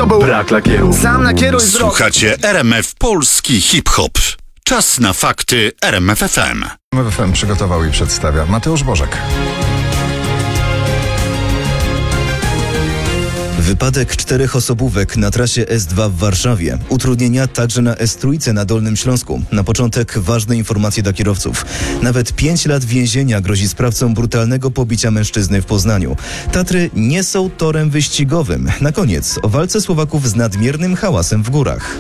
to był brak lakieru. Sam nakieruj wzrok. Słuchacie RMF Polski Hip-Hop. Czas na fakty RMF FM. RMF FM przygotował i przedstawia Mateusz Bożek. Wypadek 4 osobówek na trasie S2 w Warszawie. Utrudnienia także na S3 na Dolnym Śląsku. Na początek ważne informacje dla kierowców. Nawet 5 lat więzienia grozi sprawcom brutalnego pobicia mężczyzny w Poznaniu. Tatry nie są torem wyścigowym. Na koniec o walce Słowaków z nadmiernym hałasem w górach.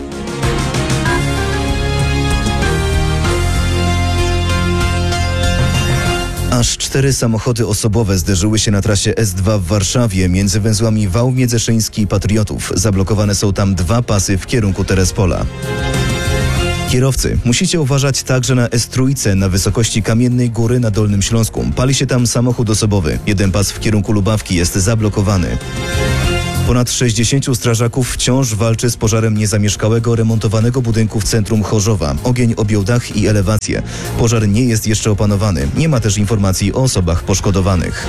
Aż 4 samochody osobowe zderzyły się na trasie S2 w Warszawie między węzłami Wał Międzyszyński i Patriotów. Zablokowane są tam 2 pasy w kierunku Terespola. Kierowcy, musicie uważać także na S3 na wysokości Kamiennej Góry na Dolnym Śląsku. Pali się tam samochód osobowy. Jeden pas w kierunku Lubawki jest zablokowany. Ponad 60 strażaków wciąż walczy z pożarem niezamieszkałego, remontowanego budynku w centrum Chorzowa. Ogień objął dach i elewację. Pożar nie jest jeszcze opanowany. Nie ma też informacji o osobach poszkodowanych.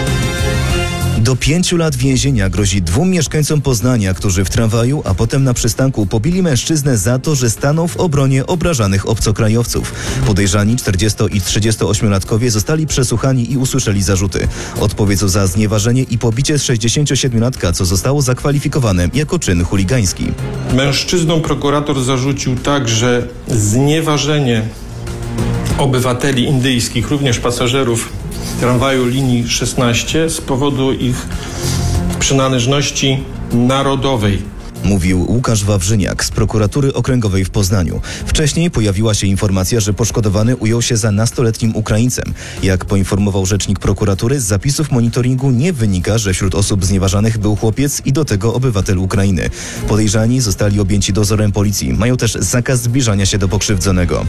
Do 5 lat więzienia grozi 2 mieszkańcom Poznania, którzy w tramwaju, a potem na przystanku pobili mężczyznę za to, że stanął w obronie obrażanych obcokrajowców. Podejrzani 40 i 38-latkowie zostali przesłuchani i usłyszeli zarzuty. Odpowiedzą za znieważenie i pobicie 67-latka, co zostało zakwalifikowane jako czyn chuligański. Mężczyznom prokurator zarzucił także znieważenie obywateli indyjskich, również pasażerów tramwaju linii 16 z powodu ich przynależności narodowej. Mówił Łukasz Wawrzyniak z prokuratury okręgowej w Poznaniu. Wcześniej pojawiła się informacja, że poszkodowany ujął się za nastoletnim Ukraińcem. Jak poinformował rzecznik prokuratury, z zapisów monitoringu nie wynika, że wśród osób znieważanych był chłopiec i do tego obywatel Ukrainy. Podejrzani zostali objęci dozorem policji. Mają też zakaz zbliżania się do pokrzywdzonego.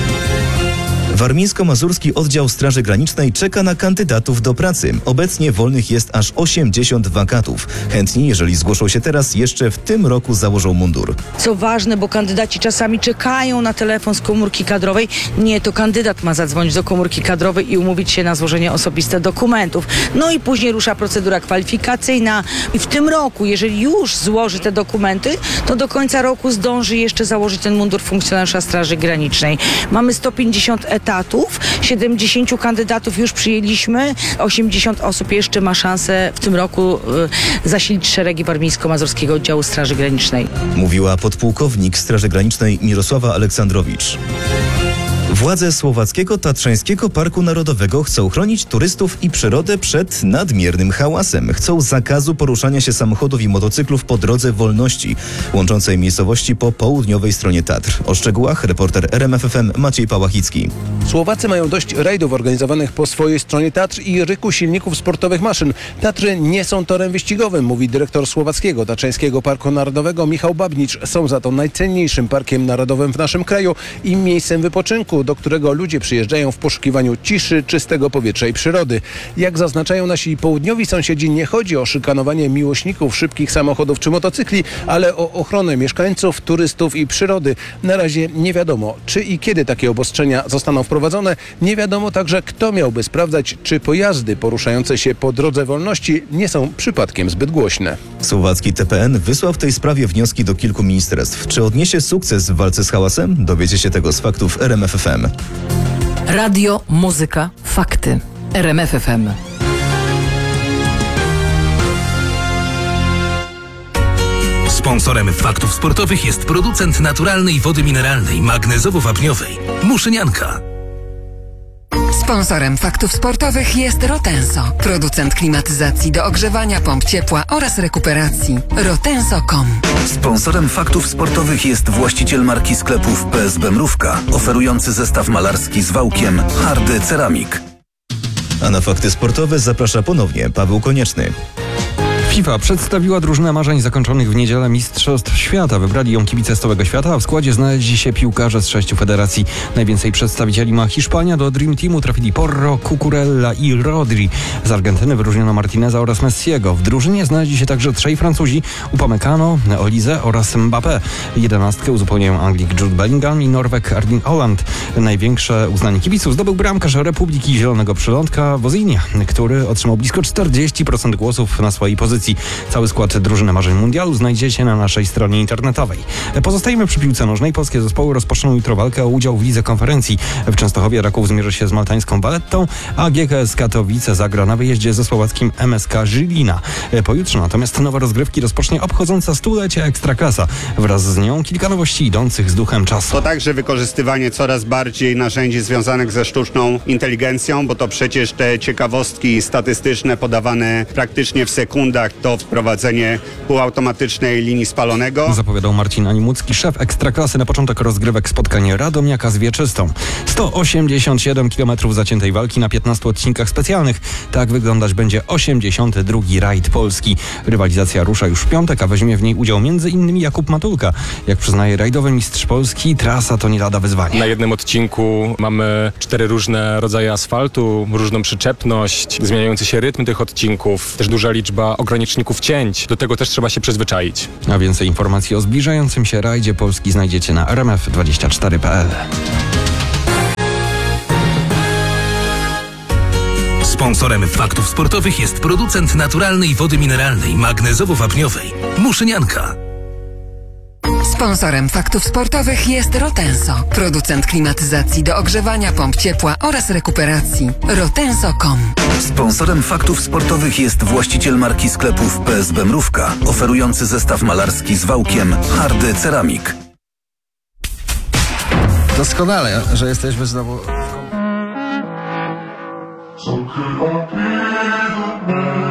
Warmińsko-Mazurski Oddział Straży Granicznej czeka na kandydatów do pracy. Obecnie wolnych jest aż 80 wakatów. Chętni, jeżeli zgłoszą się teraz, jeszcze w tym roku założą mundur. Co ważne, bo kandydaci czasami czekają na telefon z komórki kadrowej. Nie, to kandydat ma zadzwonić do komórki kadrowej i umówić się na złożenie osobiste dokumentów. No i później rusza procedura kwalifikacyjna. I w tym roku, jeżeli już złoży te dokumenty, to do końca roku zdąży jeszcze założyć ten mundur funkcjonariusza Straży Granicznej. Mamy 150 etatów, 70 kandydatów już przyjęliśmy, 80 osób jeszcze ma szansę w tym roku zasilić szeregi Warmińsko-Mazurskiego Oddziału Straży Granicznej. Mówiła podpułkownik Straży Granicznej Mirosława Aleksandrowicz. Władze Słowackiego Tatrzańskiego Parku Narodowego chcą chronić turystów i przyrodę przed nadmiernym hałasem. Chcą zakazu poruszania się samochodów i motocyklów po drodze wolności, łączącej miejscowości po południowej stronie Tatr. O szczegółach reporter RMF FM Maciej Pałachicki. Słowacy mają dość rajdów organizowanych po swojej stronie Tatr i ryku silników sportowych maszyn. Tatry nie są torem wyścigowym, mówi dyrektor Słowackiego Tatrzańskiego Parku Narodowego Michał Babnicz. Są za to najcenniejszym parkiem narodowym w naszym kraju i miejscem wypoczynku, do którego ludzie przyjeżdżają w poszukiwaniu ciszy, czystego powietrza i przyrody. Jak zaznaczają nasi południowi sąsiedzi, nie chodzi o szykanowanie miłośników szybkich samochodów czy motocykli, ale o ochronę mieszkańców, turystów i przyrody. Na razie nie wiadomo, czy i kiedy takie obostrzenia zostaną wprowadzone. Nie wiadomo także, kto miałby sprawdzać, czy pojazdy poruszające się po drodze wolności nie są przypadkiem zbyt głośne. Słowacki TPN wysłał w tej sprawie wnioski do kilku ministerstw. Czy odniesie sukces w walce z hałasem? Dowiecie się tego z faktów RMF FM. Radio, muzyka, fakty. RMF FM. Sponsorem faktów sportowych jest producent naturalnej wody mineralnej, magnezowo-wapniowej Muszynianka. Sponsorem faktów sportowych jest Rotenso, producent klimatyzacji do ogrzewania, pomp ciepła oraz rekuperacji. Rotenso.com. Sponsorem faktów sportowych jest właściciel marki sklepów PSB Mrówka, oferujący zestaw malarski z wałkiem Hardy Ceramik. A na fakty sportowe zaprasza ponownie Paweł Konieczny. FIFA przedstawiła drużynę marzeń zakończonych w niedzielę Mistrzostw Świata. Wybrali ją kibice z całego świata, a w składzie znaleźli się piłkarze z 6 federacji. Najwięcej przedstawicieli ma Hiszpania. Do Dream Teamu trafili Porro, Cucurella i Rodri. Z Argentyny wyróżniono Martineza oraz Messiego. W drużynie znaleźli się także 3 Francuzi, Upamecano, Olise oraz Mbappé. 11 uzupełniają Anglik Jude Bellingham i Norweg Erling Haaland. Największe uznanie kibiców zdobył bramkarz Republiki Zielonego Przylądka Wozinha, który otrzymał blisko 40% głosów na swojej pozycji. dyspozycji. Cały skład drużyny Marzeń Mundialu znajdziecie na naszej stronie internetowej. Pozostajemy przy piłce nożnej. Polskie zespoły rozpoczną jutro walkę o udział w Lidze Konferencji. W Częstochowie Raków zmierzy się z maltańską Valettą, a GKS Katowice zagra na wyjeździe ze słowackim MSK Żilina. Pojutrze natomiast nowe rozgrywki rozpocznie obchodząca stulecie Ekstraklasa. Wraz z nią kilka nowości idących z duchem czasu. To także wykorzystywanie coraz bardziej narzędzi związanych ze sztuczną inteligencją, bo to przecież te ciekawostki statystyczne podawane praktycznie w sekundach, to wprowadzenie półautomatycznej linii spalonego. Zapowiadał Marcin Animucki, szef Ekstraklasy. Na początek rozgrywek spotkanie Radomiaka z Wieczystą. 187 km zaciętej walki na 15 odcinkach specjalnych. Tak wyglądać będzie 82. rajd Polski. Rywalizacja rusza już w piątek, a weźmie w niej udział m.in. Jakub Matulka. Jak przyznaje rajdowy mistrz Polski, trasa to nie lada wyzwanie. Na jednym odcinku mamy 4 różne rodzaje asfaltu, różną przyczepność, zmieniający się rytm tych odcinków, też duża liczba ograniczników cięć. Do tego też trzeba się przyzwyczaić. A więcej informacji o zbliżającym się rajdzie Polski znajdziecie na rmf24.pl. Sponsorem faktów sportowych jest producent naturalnej wody mineralnej magnezowo-wapniowej Muszynianka. Sponsorem faktów sportowych jest Rotenso, producent klimatyzacji do ogrzewania, pomp ciepła oraz rekuperacji. Rotenso.com. Sponsorem faktów sportowych jest właściciel marki sklepów PSB Mrówka, oferujący zestaw malarski z wałkiem Hardy Ceramik. Doskonale, że jesteśmy znowu...